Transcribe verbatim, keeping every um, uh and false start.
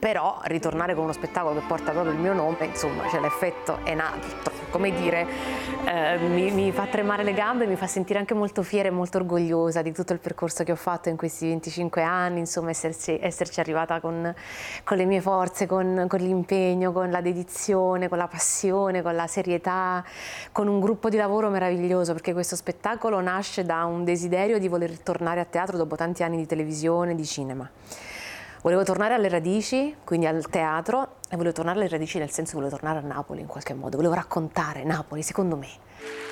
però ritornare con uno spettacolo che porta proprio il mio nome, insomma, cioè l'effetto è un altro, come dire, eh, mi, mi fa tremare le gambe, mi fa sentire anche molto fiera e molto orgogliosa di tutto il percorso che ho fatto in questi venticinque anni, insomma esserci, esserci arrivata con, con le mie forze, con, con l'impegno, con la dedizione, con la passione, con la serietà, con un gruppo di lavoro meraviglioso, perché questo spettacolo nasce da un desiderio di voler tornare a teatro dopo tanti anni di televisione, di cinema. Volevo tornare alle radici, quindi al teatro, e volevo tornare alle radici nel senso che volevo tornare a Napoli in qualche modo, volevo raccontare Napoli, secondo me.